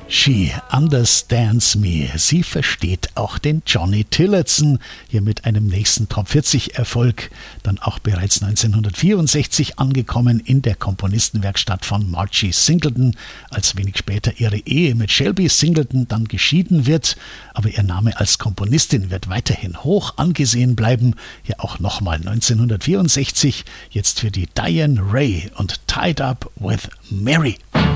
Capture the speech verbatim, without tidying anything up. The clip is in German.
She understands me. Sie versteht auch den Johnny Tillotson. Hier mit einem nächsten Top vierzig Erfolg. Dann auch bereits neunzehnhundertvierundsechzig angekommen in der Komponistenwerkstatt von Margie Singleton, als wenig später ihre Ehe mit Shelby Singleton dann geschieden wird. Aber ihr Name als Komponistin wird weiterhin hoch angesehen bleiben. Hier auch nochmal neunzehnhundertvierundsechzig. Jetzt für die Diane Ray und Tied Up with Mary.